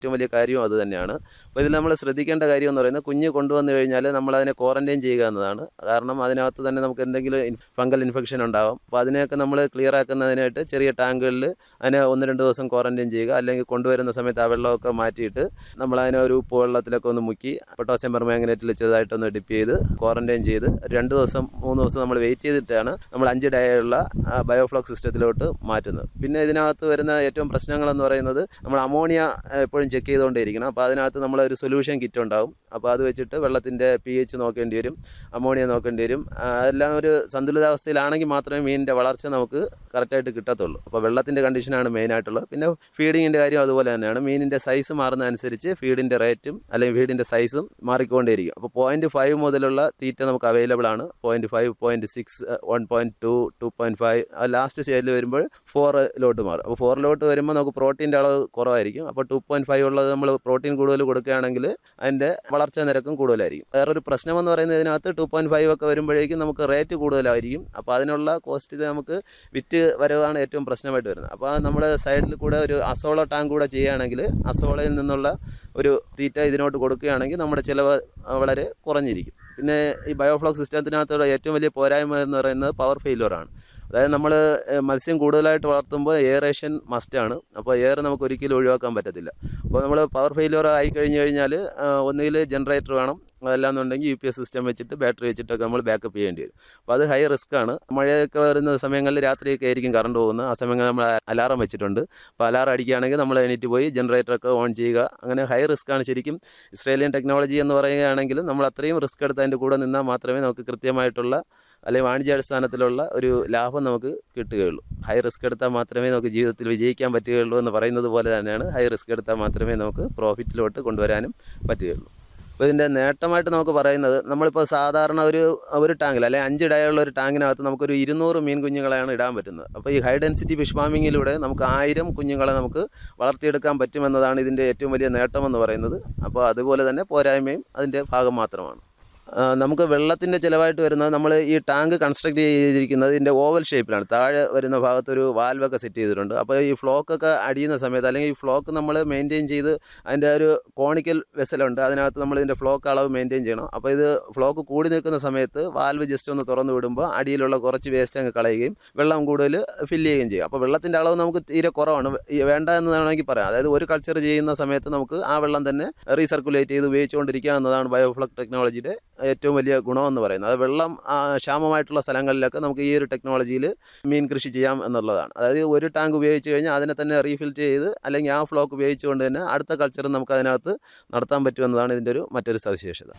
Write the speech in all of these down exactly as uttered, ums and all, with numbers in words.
ഏറ്റവും വലിയ കാര്യവും അത് തന്നെയാണ്. അപ്പോൾ ഇതിൽ നമ്മൾ ശ്രദ്ധിക്കേണ്ട കാര്യം എന്ന് പറയുന്നത് കുഞ്ഞ് കൊണ്ടുവന്നു കഴിഞ്ഞാൽ നമ്മളതിനെ ക്വാറൻറ്റൈൻ ചെയ്യുക എന്നതാണ്. കാരണം അതിനകത്ത് തന്നെ നമുക്ക് എന്തെങ്കിലും ഫംഗൽ ഇൻഫെക്ഷൻ ഉണ്ടാകും. അപ്പോൾ അതിനെയൊക്കെ നമ്മൾ ക്ലിയർ ആക്കുന്നതിനായിട്ട് ചെറിയ ടാങ്കുകളിൽ അതിനെ ഒന്ന് രണ്ട് ദിവസം ക്വാറൻറ്റൈൻ ചെയ്യുക, അല്ലെങ്കിൽ കൊണ്ടുവരുന്ന സമയത്ത് ആ വെള്ളമൊക്കെ മാറ്റിയിട്ട് നമ്മളതിനെ ഒരു ഉപ്പ് വെള്ളത്തിലൊക്കെ ഒന്ന് മുക്കി പൊട്ടാസ്യം പെർമാംഗനേറ്റിൽ ചെറുതായിട്ടൊന്ന് ഡിപ്പ് ചെയ്ത് ക്വാറൻറ്റൈൻ ചെയ്ത് രണ്ട് ദിവസം മൂന്ന് ദിവസം നമ്മൾ വെയിറ്റ് ചെയ്തിട്ടാണ് നമ്മൾ അഞ്ച് ഡേയുള്ള ബയോഫ്ലോക് സിസ്റ്റത്തിലോട്ട് മാറ്റുന്നത്. പിന്നെ ഇതിനകത്ത് വരുന്ന ഏറ്റവും പ്രശ്നങ്ങളെന്ന് പറയുന്നത് നമ്മൾ അമോണിയ എപ്പോഴും ചെക്ക് ചെയ്തുകൊണ്ടേയിരിക്കണം. അപ്പോൾ അതിനകത്ത് നമ്മളൊരു സൊല്യൂഷൻ കിറ്റ് ഉണ്ടാവും. അപ്പോൾ അത് വെച്ചിട്ട് വെള്ളത്തിൻ്റെ പി എച്ച് നോക്കേണ്ടി വരും, അമോണിയ നോക്കേണ്ടി വരും. എല്ലാം ഒരു സന്തുലിതാവസ്ഥയിലാണെങ്കിൽ മാത്രമേ മീനിൻ്റെ വളർച്ച നമുക്ക് കറക്റ്റായിട്ട് കിട്ടത്തുള്ളൂ. അപ്പോൾ വെള്ളത്തിൻ്റെ കണ്ടീഷനാണ് മെയിനായിട്ടുള്ളത്. പിന്നെ ഫീഡിങ്ങിൻ്റെ കാര്യം അതുപോലെ തന്നെയാണ്. മീനിൻ്റെ സൈസ് മാറുന്ന അനുസരിച്ച് ഫീഡിൻ്റെ റേറ്റും അല്ലെങ്കിൽ ഫീഡിൻ്റെ സൈസും മാറിക്കൊണ്ടേയിരിക്കും. അപ്പോൾ പോയിൻറ്റ് ഫൈവ് മുതലുള്ള തീറ്റ നമുക്ക് അവൈലബിൾ ആണ്. Point five, point six, one point two, two point five, last സ്റ്റേജിൽ വരുമ്പോൾ ഫോറിലോട്ട് മാറും. അപ്പോൾ ഫോറിലോട്ട് വരുമ്പോൾ നമുക്ക് പ്രോട്ടീൻ്റെ അളവ് കുറവായിരിക്കും. അപ്പോൾ ടു പോയിൻറ്റ് ഫൈവ് ഉള്ളത് നമ്മൾ പ്രോട്ടീൻ കൂടുതൽ കൊടുക്കുകയാണെങ്കിൽ അതിൻ്റെ വളർച്ചാ നിരക്കും കൂടുതലായിരിക്കും. വേറൊരു പ്രശ്നമെന്ന് പറയുന്നത് ഇതിനകത്ത് ടു പോയിൻറ്റ് ഫൈവ് ഒക്കെ വരുമ്പോഴേക്കും നമുക്ക് റേറ്റ് കൂടുതലായിരിക്കും. അപ്പോൾ അതിനുള്ള കോസ്റ്റിൽ നമുക്ക് വിറ്റ് വരവാണ് ഏറ്റവും പ്രശ്നമായിട്ട് വരുന്നത്. അപ്പോൾ നമ്മുടെ സൈഡിൽ കൂടെ ഒരു അസോള ടാങ്ക് കൂടെ ചെയ്യുകയാണെങ്കിൽ അസോളയിൽ നിന്നുള്ള ഒരു തീറ്റ ഇതിനോട്ട് കൊടുക്കുകയാണെങ്കിൽ നമ്മുടെ ചിലവ് വളരെ കുറഞ്ഞിരിക്കും. പിന്നെ ഈ ബയോഫ്ലോക് സിസ്റ്റത്തിനകത്തുള്ള ഏറ്റവും വലിയ പോരായ്മ എന്ന് പറയുന്നത് പവർ ഫെയിലുവറാണ്. അതായത് നമ്മൾ മത്സ്യം കൂടുതലായിട്ട് വളർത്തുമ്പോൾ എയറേഷൻ മസ്റ്റാണ്. അപ്പോൾ എയർ നമുക്ക് ഒരിക്കലും ഒഴിവാക്കാൻ പറ്റത്തില്ല. അപ്പോൾ നമ്മൾ പവർ ഫെയിലുവർ ആയി കഴിഞ്ഞ് കഴിഞ്ഞാൽ ഒന്നുകിൽ ജനറേറ്റർ വേണം, അതല്ലാന്നുണ്ടെങ്കിൽ യു പി എസ് സിസ്റ്റം വെച്ചിട്ട് ബാറ്ററി വെച്ചിട്ടൊക്കെ നമ്മൾ ബാക്കപ്പ് ചെയ്യേണ്ടി വരും. അപ്പോൾ അത് ഹൈ റിസ്ക് ആണ്. മഴയൊക്കെ വരുന്ന സമയങ്ങളിൽ രാത്രിയൊക്കെ ആയിരിക്കും കറണ്ട് പോകുന്നത്. ആ സമയങ്ങളിൽ നമ്മൾ അലാറം വെച്ചിട്ടുണ്ട്. അപ്പോൾ അലാറം അടിക്കുകയാണെങ്കിൽ നമ്മൾ എണീറ്റ് പോയി ജനറേറ്ററൊക്കെ ഓൺ ചെയ്യുക. അങ്ങനെ ഹൈ റിസ്ക് ആണ് ശരിക്കും. ഇസ്രേലിയൻ ടെക്നോളജി എന്ന് പറയുകയാണെങ്കിലും നമ്മൾ അത്രയും റിസ്ക് എടുത്ത് അതിൻ്റെ കൂടെ നിന്നാൽ മാത്രമേ നമുക്ക് കൃത്യമായിട്ടുള്ള അല്ലെങ്കിൽ വാണിജ്യാടിസ്ഥാനത്തിലുള്ള ഒരു ലാഭം നമുക്ക് കിട്ടുകയുള്ളൂ. ഹൈ റിസ്ക് എടുത്താൽ മാത്രമേ നമുക്ക് ജീവിതത്തിൽ വിജയിക്കാൻ പറ്റുകയുള്ളൂ എന്ന് പറയുന്നത് പോലെ തന്നെയാണ് ഹൈ റിസ്ക് എടുത്താൽ മാത്രമേ നമുക്ക് പ്രോഫിറ്റിലോട്ട് കൊണ്ടുവരാനും പറ്റുകയുള്ളൂ. അപ്പോൾ ഇതിൻ്റെ നേട്ടമായിട്ട് നമുക്ക് പറയുന്നത് നമ്മളിപ്പോൾ സാധാരണ ഒരു ഒരു ടാങ്കിൽ അല്ലെങ്കിൽ അഞ്ച് ഡയുള്ള ഒരു ടാങ്കിനകത്ത് നമുക്കൊരു ഇരുന്നൂറ് മീൻ കുഞ്ഞുങ്ങളെയാണ് ഇടാൻ പറ്റുന്നത്. അപ്പോൾ ഈ ഹൈ ഡെൻസിറ്റി ഫിഷ് ഫാമിങ്ങിലൂടെ നമുക്ക് ആയിരം കുഞ്ഞുങ്ങളെ നമുക്ക് വളർത്തിയെടുക്കാൻ പറ്റുമെന്നതാണ് ഇതിൻ്റെ ഏറ്റവും വലിയ നേട്ടമെന്ന് പറയുന്നത്. അപ്പോൾ അതുപോലെ തന്നെ പോരായ്മയും അതിൻ്റെ ഭാഗം മാത്രമാണ്. നമുക്ക് വെള്ളത്തിൻ്റെ ചിലവായിട്ട് വരുന്നത് നമ്മൾ ഈ ടാങ്ക് കൺസ്ട്രക്ട് ചെയ്തിരിക്കുന്നത് ഇതിൻ്റെ ഓവൽ ഷേപ്പിലാണ്. താഴെ വരുന്ന ഭാഗത്തൊരു വാൽവൊക്കെ സെറ്റ് ചെയ്തിട്ടുണ്ട്. അപ്പോൾ ഈ ഫ്ലോക്കൊക്കെ അടിയുന്ന സമയത്ത് അല്ലെങ്കിൽ ഈ ഫ്ലോക്ക് നമ്മൾ മെയിൻറ്റെയിൻ ചെയ്ത് അതിൻ്റെ ഒരു കോണിക്കൽ വെസലുണ്ട്, അതിനകത്ത് നമ്മൾ ഇതിൻ്റെ ഫ്ലോക്ക് അളവ് മെയിൻറ്റെയിൻ ചെയ്യണം. അപ്പോൾ ഇത് ഫ്ലോക്ക് കൂടി നിൽക്കുന്ന സമയത്ത് വാൽവ് ജസ്റ്റ് ഒന്ന് തുറന്നു വിടുമ്പോൾ അടിയിലുള്ള കുറച്ച് വേസ്റ്റ് അങ്ങ് കളയുകയും വെള്ളം കൂടുതൽ ഫില്ല് ചെയ്യുകയും ചെയ്യും. അപ്പോൾ വെള്ളത്തിൻ്റെ അളവ് നമുക്ക് തീരെ കുറവാണ്, വേണ്ട എന്ന് വേണമെങ്കിൽ പറയാം. അതായത് ഒരു കൾച്ചർ ചെയ്യുന്ന സമയത്ത് നമുക്ക് ആ വെള്ളം തന്നെ റീസർക്കുലേറ്റ് ചെയ്ത് ഉപയോഗിച്ചുകൊണ്ടിരിക്കുക എന്നതാണ് ബയോഫ്ലോക് ടെക്നോളജിയുടെ ഏറ്റവും വലിയ ഗുണമെന്ന് പറയുന്നത്. അത് വെള്ളം ക്ഷാമമായിട്ടുള്ള സ്ഥലങ്ങളിലൊക്കെ നമുക്ക് ഈ ഒരു ടെക്നോളജിയിൽ മീൻ കൃഷി ചെയ്യാം എന്നുള്ളതാണ്. അതായത് ഒരു ടാങ്ക് ഉപയോഗിച്ച് കഴിഞ്ഞാൽ അതിനെ തന്നെ റീഫിൽ ചെയ്ത് അല്ലെങ്കിൽ ആ ഫ്ലോക്ക് ഉപയോഗിച്ചുകൊണ്ട് തന്നെ അടുത്ത കൾച്ചർ നമുക്ക് അതിനകത്ത് നടത്താൻ പറ്റുമെന്നതാണ് ഇതിൻ്റെ ഒരു മറ്റൊരു സവിശേഷത.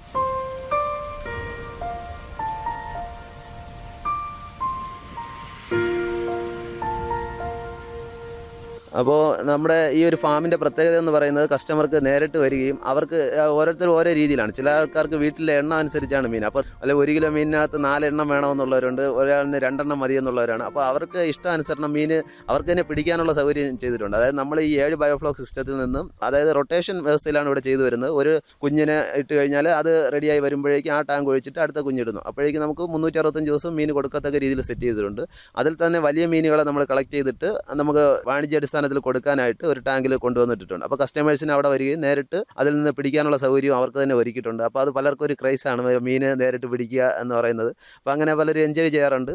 അപ്പോൾ നമ്മുടെ ഈ ഒരു ഫാമിൻ്റെ പ്രത്യേകത എന്ന് പറയുന്നത് കസ്റ്റമർക്ക് നേരിട്ട് വരികയും അവർക്ക് ഓരോരുത്തരും ഓരോ രീതിയിലാണ്. ചില ആൾക്കാർക്ക് വീട്ടിലെ എണ്ണം അനുസരിച്ചാണ് മീൻ. അപ്പോൾ അല്ലെ ഒരു കിലോ മീനിനകത്ത് നാലെണ്ണം വേണമെന്നുള്ളവരുണ്ട്, ഒരാളിന് രണ്ടെണ്ണം മതി എന്നുള്ളവരാണ്. അപ്പോൾ അവർക്ക് ഇഷ്ടാനുസരണം മീൻ അവർക്ക് തന്നെ പിടിക്കാനുള്ള സൗകര്യം ചെയ്തിട്ടുണ്ട്. അതായത് നമ്മൾ ഈ ഏഴ് ബയോഫ്ലോക് സിസ്റ്റത്തിൽ നിന്നും അതായത് റൊട്ടേഷൻ വ്യവസ്ഥയിലാണ് ഇവിടെ ചെയ്തു വരുന്നത്. ഒരു കുഞ്ഞിനെ ഇട്ട് കഴിഞ്ഞാൽ അത് റെഡിയായി വരുമ്പോഴേക്കും ആ ടാങ്ക് ഒഴിച്ചിട്ട് അടുത്ത കുഞ്ഞിടുന്നു. അപ്പോഴേക്കും നമുക്ക് മുന്നൂറ്റി അറുപത്തഞ്ച് ദിവസം മീൻ കൊടുക്കത്തക്ക രീതിയിൽ സെറ്റ് ചെയ്തിട്ടുണ്ട്. അതിൽ തന്നെ വലിയ മീനുകളെ നമ്മൾ കളക്ട് ചെയ്തിട്ട് നമുക്ക് വാണിജ്യാടിസ്ഥാന കൊടുക്കാനായിട്ട് ഒരു ടാങ്കിൽ കൊണ്ടുവന്നിട്ടുണ്ട്. അപ്പോൾ കസ്റ്റമേഴ്സിന് അവിടെ വരികയും നേരിട്ട് അതിൽ നിന്ന് പിടിക്കാനുള്ള സൗകര്യം അവർക്ക് തന്നെ ഒരുക്കിയിട്ടുണ്ട്. അപ്പോൾ അത് പലർക്കും ഒരു ക്രൈസാണ് മീൻ നേരിട്ട് പിടിക്കുക എന്ന് പറയുന്നത്. അപ്പോൾ അങ്ങനെ പലരും എൻജോയ് ചെയ്യാറുണ്ട്.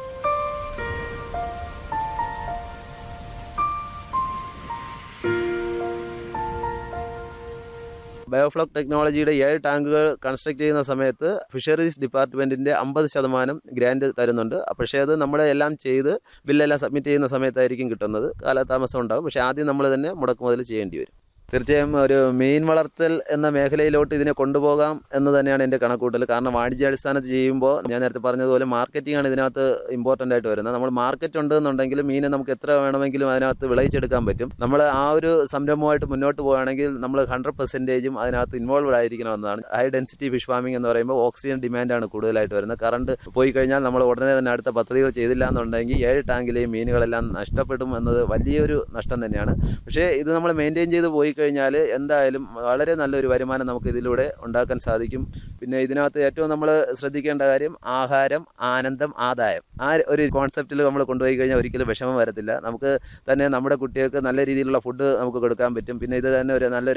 ബയോഫ്ലോക് ടെക്നോളജിയുടെ ഏഴ് ടാങ്കുകൾ കൺസ്ട്രക്ട് ചെയ്യുന്ന സമയത്ത് ഫിഷറീസ് ഡിപ്പാർട്ട്മെൻറ്റിൻ്റെ അമ്പത് ശതമാനം ഗ്രാൻഡ് തരുന്നുണ്ട്. പക്ഷേ അത് നമ്മുടെ എല്ലാം ചെയ്ത് ബില്ലെല്ലാം സബ്മിറ്റ് ചെയ്യുന്ന സമയത്തായിരിക്കും കിട്ടുന്നത്. കാലതാമസം ഉണ്ടാകും. പക്ഷേ ആദ്യം നമ്മൾ തന്നെ മുടക്കുമുതൽ ചെയ്യേണ്ടി വരും. തീർച്ചയായും ഒരു മീൻ വളർത്തൽ എന്ന മേഖലയിലോട്ട് ഇതിനെ കൊണ്ടുപോകാം എന്ന് തന്നെയാണ് എൻ്റെ കണക്കൂട്ടൽ. കാരണം വാണിജ്യാടിസ്ഥാനത്ത് ചെയ്യുമ്പോൾ ഞാൻ നേരത്തെ പറഞ്ഞതുപോലെ മാർക്കറ്റിംഗ് ആണ് ഇതിനകത്ത് ഇമ്പോർട്ടൻ്റ് ആയിട്ട് വരുന്നത്. നമ്മൾ മാർക്കറ്റ് ഉണ്ടെന്നുണ്ടെങ്കിൽ മീനെ നമുക്ക് എത്ര വേണമെങ്കിലും അതിനകത്ത് വിളയിച്ചെടുക്കാൻ പറ്റും. നമ്മൾ ആ ഒരു സംരംഭമായിട്ട് മുന്നോട്ട് പോകുകയാണെങ്കിൽ നമ്മൾ ഹൺഡ്രഡ് പെർസെൻറ്റേജും അതിനകത്ത് involve ആയിരിക്കണമെന്നതാണ്. High density fish farming എന്ന് പറയുമ്പോൾ ഓക്സിജൻ ഡിമാൻഡാണ് കൂടുതലായിട്ട് വരുന്നത്. കറണ്ട് പോയി കഴിഞ്ഞാൽ നമ്മൾ ഉടനെ തന്നെ അടുത്ത പദ്ധതികൾ ചെയ്തില്ല എന്നുണ്ടെങ്കിൽ ഏഴ് ടാങ്കിലെയും മീനുകളെല്ലാം നഷ്ടപ്പെടും എന്നത് വലിയൊരു നഷ്ടം തന്നെയാണ്. പക്ഷേ ഇത് നമ്മൾ മെയിൻറ്റെയിൻ ചെയ്ത് പോയി കഴിഞ്ഞാൽ എന്തായാലും വളരെ നല്ലൊരു വരുമാനം നമുക്ക് ഇതിലൂടെ ഉണ്ടാക്കാൻ സാധിക്കും. പിന്നെ ഇതിനകത്ത് ഏറ്റവും നമ്മൾ ശ്രദ്ധിക്കേണ്ട കാര്യം ആഹാരം, ആനന്ദം, ആദായം. ആ ഒരു കോൺസെപ്റ്റിൽ നമ്മൾ കൊണ്ടുപോയി കഴിഞ്ഞാൽ ഒരിക്കലും വിഷമം വരത്തില്ല. നമുക്ക് തന്നെ നമ്മുടെ കുട്ടികൾക്ക് നല്ല രീതിയിലുള്ള ഫുഡ് നമുക്ക് കൊടുക്കാൻ പറ്റും. പിന്നെ ഇത് തന്നെ ഒരു നല്ലൊരു